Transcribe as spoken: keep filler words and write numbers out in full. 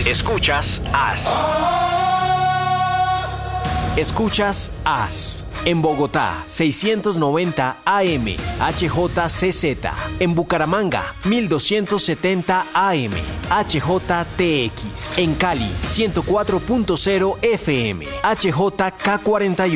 Escuchas As. Escuchas As. En Bogotá, seiscientos noventa A M, H J C Z. En Bucaramanga, mil doscientos setenta A M, H J T X. En Cali, ciento cuatro punto cero F M, H J K cuarenta y uno.